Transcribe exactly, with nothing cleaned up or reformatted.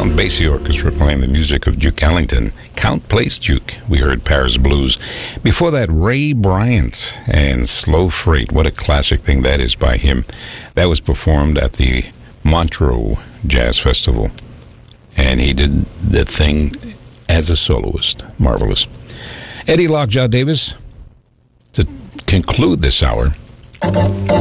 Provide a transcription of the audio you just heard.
Count Basie Orchestra playing the music of Duke Ellington. Count plays Duke. We heard Paris Blues. Before that, Ray Bryant and Slow Freight. What a classic thing that is by him. That was performed at the Montreux Jazz Festival. And he did the thing as a soloist. Marvelous. Eddie Lockjaw Davis, to conclude this hour,